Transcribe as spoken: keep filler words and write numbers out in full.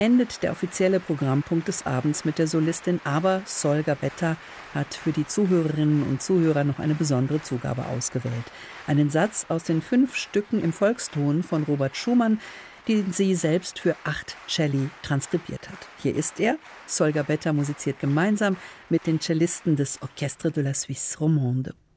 endet der offizielle Programmpunkt des Abends mit der Solistin, aber Sol Gabetta hat für die Zuhörerinnen und Zuhörer noch eine besondere Zugabe ausgewählt. Einen Satz aus den fünf Stücken im Volkston von Robert Schumann, den sie selbst für acht Celli transkribiert hat. Hier ist er. Sol Gabetta musiziert gemeinsam mit den Cellisten des Orchestre de la Suisse Romande.